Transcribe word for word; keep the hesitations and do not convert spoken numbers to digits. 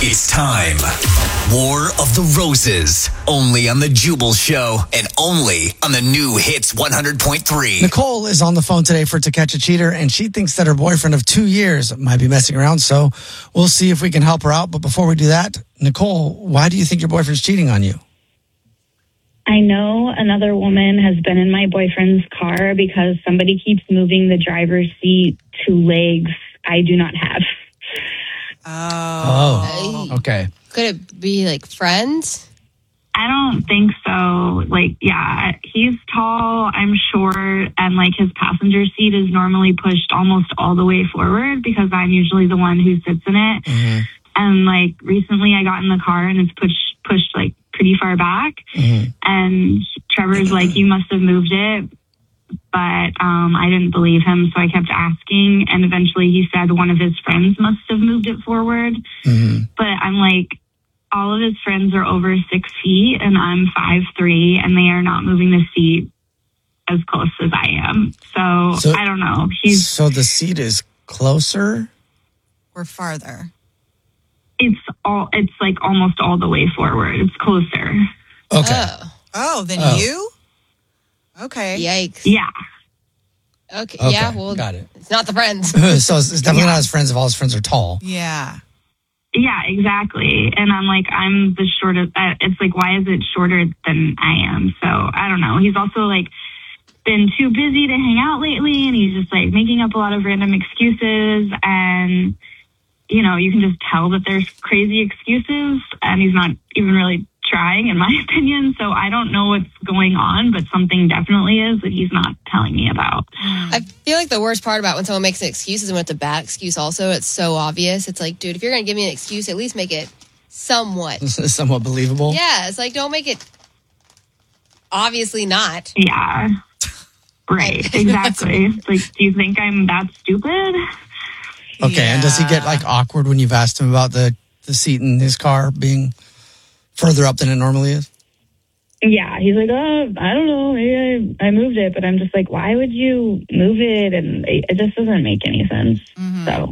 It's time. War of the Roses. Only on The Jubal Show and only on the new Hits one hundred point three. Nicole is on the phone today for To Catch a Cheater, and she thinks that her boyfriend of two years might be messing around, so we'll see if we can help her out. But before we do that, Nicole, why do you think your boyfriend's cheating on you? I know another woman has been in my boyfriend's car because somebody keeps moving the driver's seat to legs I do not have. Oh, oh okay. Could it be like friends? I don't think so. Like, yeah, he's tall, I'm short, and like his passenger seat is normally pushed almost all the way forward because I'm usually the one who sits in it. Mm-hmm. And like recently I got in the car and it's pushed pushed like pretty far back. Mm-hmm. And Trevor's like, you must have moved it. But um, I didn't believe him, so I kept asking. And eventually he said one of his friends must have moved it forward. Mm-hmm. But I'm like, all of his friends are over six feet, and I'm five three, and they are not moving the seat as close as I am. So, So- I don't know. He's So the seat is closer? Or farther. it's all it's like almost all the way forward. It's closer. Okay. Oh, Oh, then Oh. you? Okay. yikes. Yeah. Okay. Okay, Yeah. Well, got it. it's not the friends. so it's it's definitely not his friends if all his friends are tall. Yeah. Yeah, exactly. And I'm like, I'm the shortest. Uh, it's like, why is it shorter than I am? So I don't know. He's also like been too busy to hang out lately, and he's just like making up a lot of random excuses. And, you know, you can just tell that there's crazy excuses, and he's not even really trying, in my opinion. So I don't know what's going on, but something definitely is that he's not telling me about. I feel like the worst part about when someone makes an excuse is when it's a bad excuse also. It's so obvious. It's like, dude, if you're going to give me an excuse, at least make it somewhat. Somewhat believable. Yeah, it's like, don't make it obviously not. Yeah. Right, exactly. It's like, do you think I'm that stupid? Okay, and does he get Yeah. like awkward when you've asked him about the, the seat in his car being further up than it normally is? Yeah, he's like, oh, I don't know, maybe I, I moved it, but I'm just like, why would you move it? And it, it just doesn't make any sense. So